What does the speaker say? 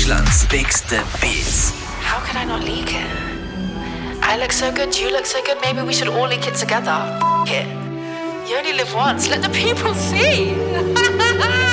Deutschlands bigste Beats. How could I not leak it? I look so good, you look so good, maybe we should all leak it together. F it. You only live once, let the people see.